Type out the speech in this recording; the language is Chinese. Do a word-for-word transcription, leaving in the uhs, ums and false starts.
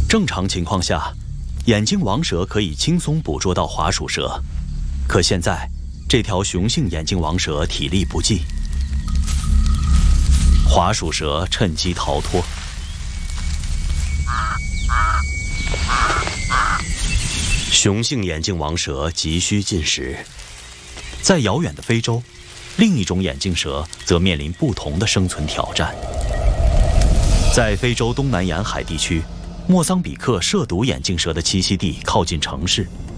正常情况下，眼镜王蛇可以轻松捕捉到滑鼠蛇，可现在这条雄性眼镜王蛇体力不济，滑鼠蛇趁机逃脱。雄性眼镜王蛇急需进食。在遥远的非洲，另一种眼镜蛇则面临不同的生存挑战。在非洲东南沿海地区，莫桑比克涉毒眼镜蛇的栖息地靠近城市，